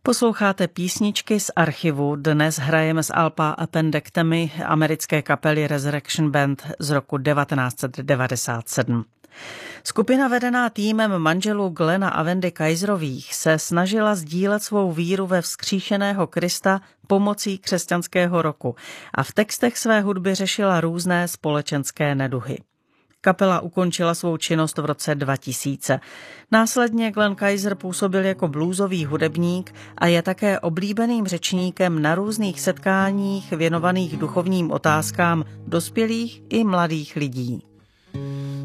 Posloucháte písničky z archivu. Dnes hrajeme z alba Appendectomy americké kapely Resurrection Band z roku 1997. Skupina vedená týmem manželů Glena a Wendy Kaiserových se snažila sdílet svou víru ve vzkříšeného Krista pomocí křesťanského roku a v textech své hudby řešila různé společenské neduhy. Kapela ukončila svou činnost v roce 2000. Následně Glenn Kaiser působil jako bluesový hudebník a je také oblíbeným řečníkem na různých setkáních věnovaných duchovním otázkám dospělých i mladých lidí.